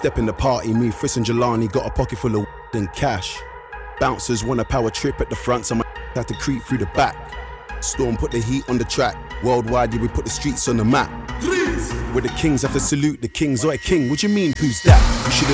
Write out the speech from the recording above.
step in the party, me, Friss and Jelani got a pocket full of and cash. Bouncers want a power trip at the front, so my had to creep through the back. Storm put the heat on the track. Worldwide, yeah, we put the streets on the map. Where the kings have to salute the kings. Oi, king, what you mean, who's that? You should